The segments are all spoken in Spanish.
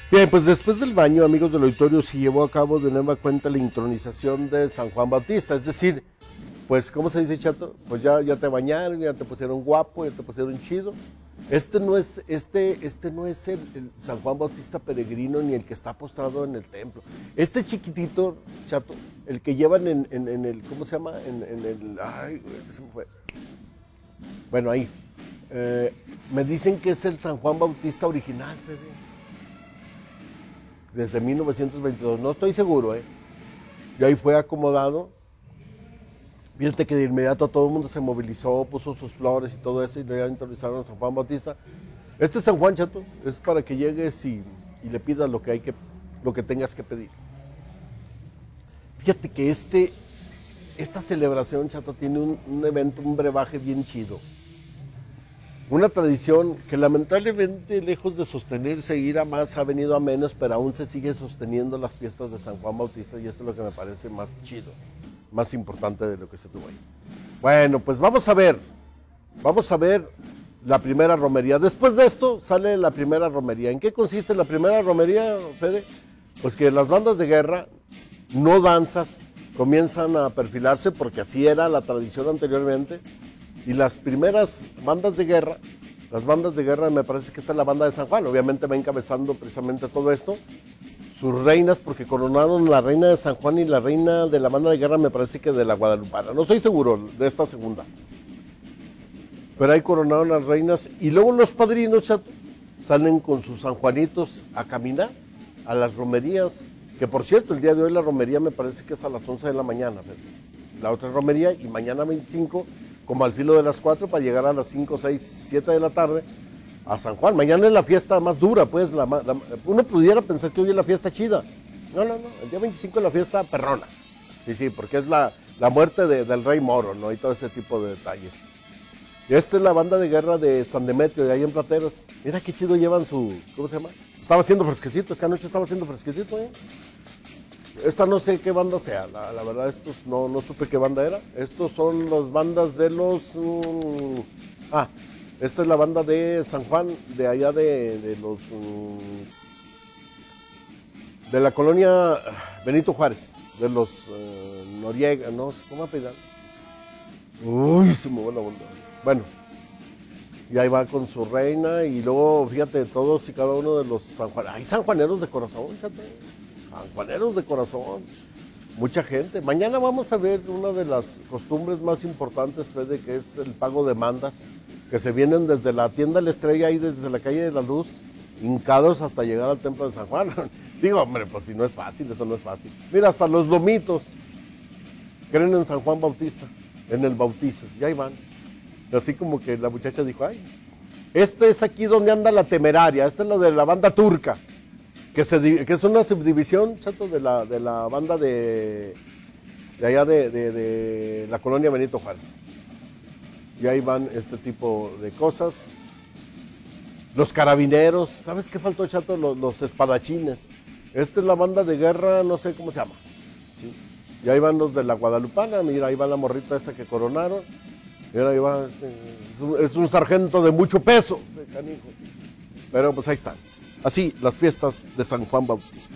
Bien, pues después del baño, amigos del auditorio, se llevó a cabo de nueva cuenta la intronización de San Juan Bautista. Es decir, pues, ¿cómo se dice, chato? Pues ya te bañaron, ya te pusieron guapo, ya te pusieron chido. Este no es el San Juan Bautista peregrino ni el que está postrado en el templo. Este chiquitito, chato, el que llevan en el, ¿cómo se llama? En el, ay, se me fue. Bueno, ahí. Eh, Me dicen que es el San Juan Bautista original, bebé. Desde 1922, no estoy seguro, ¿eh? Y ahí fue acomodado. Fíjate que de inmediato todo el mundo se movilizó, puso sus flores y todo eso, y le introdujeron a San Juan Bautista. Este San Juan, chato, es para que llegues y le pidas lo que tengas que pedir. Fíjate que esta celebración, chato, tiene un evento, un brebaje bien chido. Una tradición que lamentablemente, lejos de sostenerse, ir a más, ha venido a menos, pero aún se sigue sosteniendo las fiestas de San Juan Bautista, y esto es lo que me parece más chido, más importante de lo que se tuvo ahí. Bueno, pues vamos a ver la primera romería. Después de esto sale la primera romería. ¿En qué consiste la primera romería, Fede? Pues que las bandas de guerra, no danzas, comienzan a perfilarse, porque así era la tradición anteriormente. Y las primeras bandas de guerra, me parece que esta es la banda de San Juan, obviamente va encabezando precisamente todo esto. Sus reinas, porque coronaron la reina de San Juan y la reina de la banda de guerra, me parece que de la Guadalupana. No estoy seguro de esta segunda. Pero ahí coronaron las reinas y luego los padrinos, chato, salen con sus sanjuanitos a caminar a las romerías. Que por cierto, el día de hoy la romería me parece que es a las 11 de la mañana. La otra romería, y mañana 25, como al filo de las 4, para llegar a las 5, 6, 7 de la tarde a San Juan. Mañana es la fiesta más dura, pues. Uno pudiera pensar que hoy es la fiesta chida. No. El día 25 es la fiesta perrona. Sí, porque es la muerte del rey Moro, ¿no? Y todo ese tipo de detalles. Y esta es la banda de guerra de San Demetrio, de ahí en Plateros. Mira qué chido llevan su, ¿cómo se llama? Estaba haciendo fresquecito, es que anoche estaba haciendo fresquecito, ¿eh? Esta no sé qué banda sea, la verdad, estos no supe qué banda era. Estos son las bandas de los... esta es la banda de San Juan, de allá de los... de la colonia Benito Juárez, de los Noriega, no sé cómo apellidan. Uy, se me va la onda. Bueno, y ahí va con su reina, y luego, fíjate, todos y cada uno de los sanjuaneros. Hay sanjuaneros de corazón, fíjate. Sanjuaneros de corazón. Mucha gente. Mañana vamos a ver una de las costumbres más importantes, Fede, que es el pago de mandas, que se vienen desde la tienda La Estrella, ahí desde la calle de la Luz, hincados hasta llegar al templo de San Juan. Digo, hombre, pues si no es fácil, eso no es fácil. Mira, hasta los lomitos creen en San Juan Bautista, en el bautizo, y ahí van. Así como que la muchacha dijo, ay, este es aquí donde anda la temeraria, esta es la de la banda turca, que es una subdivisión, chato, de la banda de allá de la colonia Benito Juárez. Y ahí van este tipo de cosas. Los carabineros, ¿sabes qué faltó, chato? Los espadachines. Esta es la banda de guerra, no sé cómo se llama. ¿Sí? Y ahí van los de la Guadalupana, mira, ahí va la morrita esta que coronaron. Mira, ahí va, es un sargento de mucho peso, ese canijo. Pero pues ahí están. Así, las fiestas de San Juan Bautista.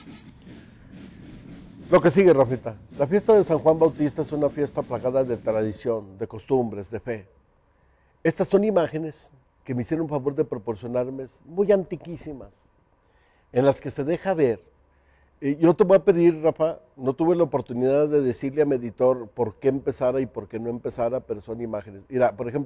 Lo que sigue, Rafita. La fiesta de San Juan Bautista es una fiesta plagada de tradición, de costumbres, de fe. Estas son imágenes que me hicieron favor de proporcionarme, muy antiquísimas, en las que se deja ver. Yo te voy a pedir, Rafa, no tuve la oportunidad de decirle a mi editor por qué empezara y por qué no empezara, pero son imágenes. Mira, por ejemplo,